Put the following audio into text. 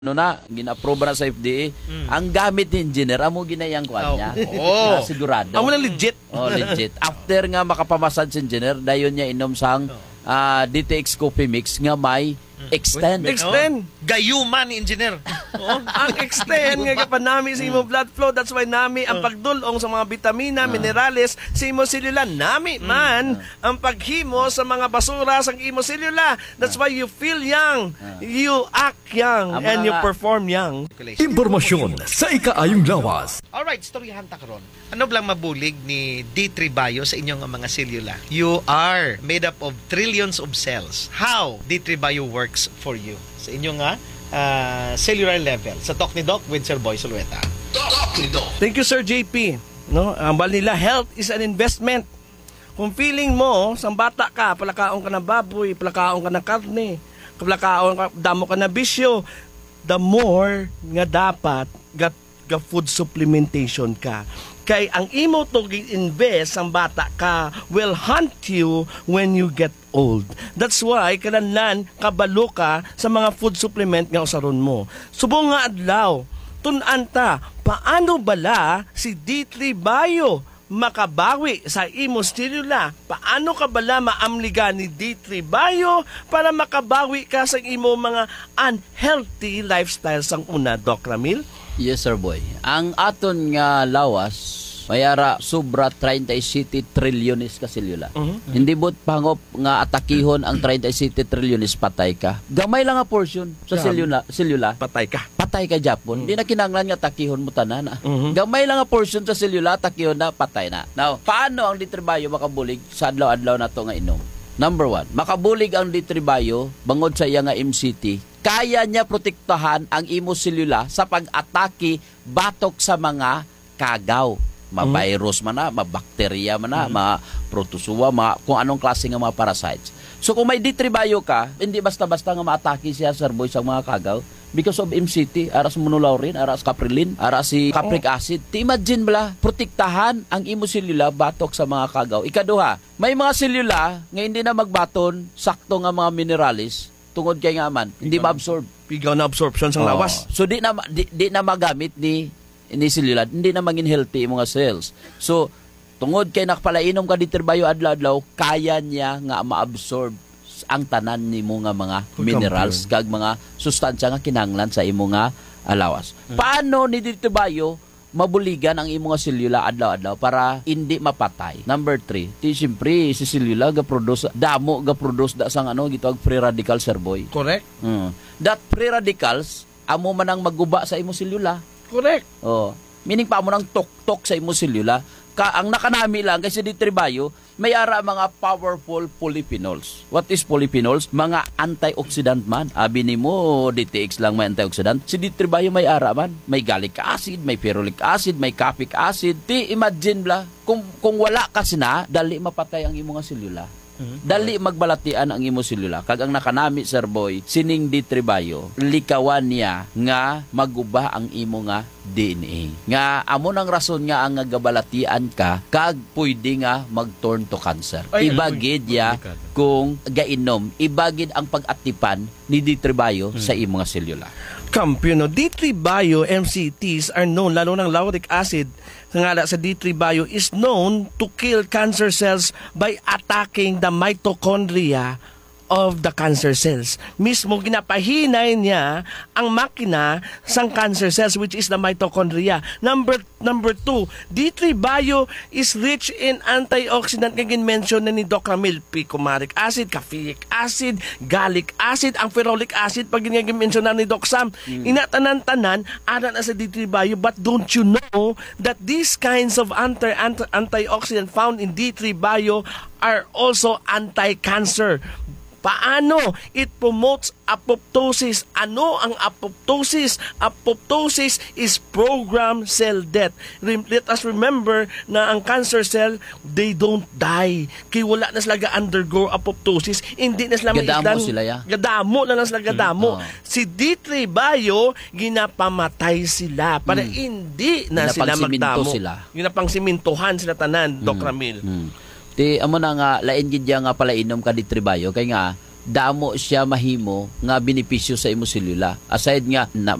ano na, gina-approve na sa FDA, ang gamit ni engineer, amo ginayang kuan niya. Sigurado. Amo na legit. Legit. After nga makapamasad si engineer, dayon niya inom sang DTX Coffee Mix nga may extend. Gayuma ni engineer. Ang extend nga kapanami sa imong blood flow. That's why nami ang pagdulong sa mga vitamina, minerales sa imong selula. Nami man ang paghimo sa mga basura sa imong selula. That's why you feel young, you act young, and you perform young. Impormasyon sa ikaayong lawas. Alright, storyahan ta karon. Ano blang mabulig ni D3 Bio sa inyong mga selula? You are made up of trillions of cells. How D3 Bio works for you? Sa inyong cellular level. Sa Talk ni Doc with Sir Boy Solueta. Talk ni Doc. Thank you, Sir JP. No, ang bal nila, health is an investment. Kung feeling mo, sang bata ka, palakaon ka ng baboy, palakaon ka ng karne, palakaon ka, damo ka na bisyo, the more nga dapat ga food supplementation ka. Kay ang imo to invest ang bata ka will hunt you when you get old. That's why kananlan kabalo ka sa mga food supplement nga usaron mo. Subong nga adlaw, tun-an ta paano bala si D3 Bio makabawi sa imo selula? Paano ka bala maamliga ni D3 Bio para makabawi ka sa imo mga unhealthy lifestyles ang una, Doc Ramil? Yes, Sir Boy. Ang aton nga lawas, mayara sobra 37 trilyones ka selula. Hindi bot pangop nga atakihon ang 37 trilyones patay ka. Gamay lang nga portion sa selula. Patay ka. Patay ka Japon. Hindi na kinanglan nga takihon mo tanan. Gamay lang nga portion sa selula, takihon na, patay na. Now, paano ang D3 Bio makabulig sa adlaw-adlaw na to nga inom? Number 1, makabulig ang D3 Bio bangod sa iya nga MCT. Kaya niya protektahan ang imo selula sa pag-atake batok sa mga kagaw. Ma-virus man na, ma-bacteria man na, ma-protozoa, kung anong klase ng mga parasites. So kung may D3 Bio ka, hindi basta-basta nga ma-atake siya, Sir Boy, sa mga kagaw. Because of MCT, aras monolaurin, aras caprilin, aras si capric acid. Imagine bala, protektahan ang imo selula batok sa mga kagaw. Ikaduha, may mga selula nga hindi na magbaton, sakto nga mga minerales, tungod kay nga man, hindi ma-absorb. Pigaw na absorption sa lawas. So di na magamit ni selula, hindi na maging healthy yung mga cells. So tungod kay nakapalainom ka D3 Bio adlaw-adlaw, kaya niya nga ma-absorb ang tanan nimo nga mga minerals kag mga sustansya nga kinahanglan sa imo nga lawas. Paano ni D3 Bio mabuligan ang imo nga selula adlaw-adlaw para hindi mapatay? Number 3, siyempre si selula ga-produce da sang gitawag free radical, Sir Boy. Correct. That free radicals amo man ang maguba sa imo selula. Correct. Meaning pa mo nang tok-tok sa imo selula. Ang nakanami lang kasi D3 Bio may ara mga powerful polyphenols. What is polyphenols? Mga antioxidant man. Abi nimo DTX lang may antioxidant. Si D3 Bio may ara man. May gallic acid, may ferulic acid, may capic acid. Imagine bla kung wala kasi na, dali mapatay ang imo nga selula. Dali magbalatian ang imo selula. Kag ang nakanami, Sir Boy, sining D3 Bio, likawan niya nga maguba ang imo nga DNA. Nga amo nang rason nga ang gabalatian ka kag pwede nga mag-turn to cancer. Ibagid ya kung gainom, ibagid ang pag-atipan ni D3 Bio sa imo nga selula. Kampiyon, D3 Bio MCTs are known, lalo ng lauric acid nga sa D3 Bio is known to kill cancer cells by attacking the mitochondria of the cancer cells. Mismo ginapahinay niya ang makina sang cancer cells, which is the mitochondria. Number 2, D3 Bio is rich in antioxidant nga gin-mention na ni Doc Ramil. Picomaric acid, caffeic acid, gallic acid, ang ferulic acid pag gin-mention na ni Doc Sam. Inatanan-tanan ara na sa D3 Bio, but don't you know that these kinds of antioxidant found in D3 Bio are also anti-cancer? Paano? It promotes apoptosis. Ano ang apoptosis? Apoptosis is programmed cell death. Let us remember na ang cancer cell, they don't die. Kaya wala na sila ga-undergo apoptosis. Hindi na sila gadamo sila ya. Gadamo na lang sila gadamo. Si D3 Bio, ginapamatay sila para hindi na sila magdamo. Ginapangsimintuhan sila tanan, Doc Ramil. Amo na nga lain gid nga palainom ka D3 Bio kay nga damo siya mahimo nga benepisyo sa imo selula. Aside nga na